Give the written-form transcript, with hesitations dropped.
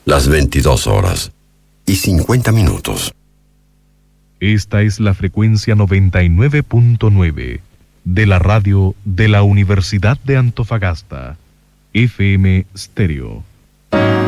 las 22 horas y 50 minutos. Esta es la frecuencia 99.9 de la radio de la Universidad de Antofagasta, FM Stereo.